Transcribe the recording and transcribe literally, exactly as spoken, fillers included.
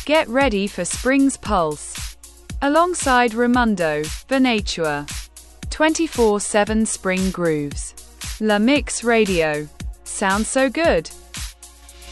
Get ready for spring's pulse. Alongside Raimundo, Venatua. twenty-four seven Spring Grooves. La Mix Radio. Sounds so good.